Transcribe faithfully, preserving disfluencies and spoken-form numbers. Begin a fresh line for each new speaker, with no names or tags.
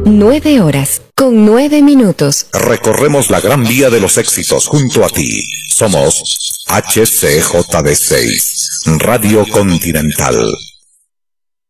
Nueve horas, con nueve minutos.
Recorremos la gran vía de los éxitos junto a ti. Somos H C J D seis, Radio Continental.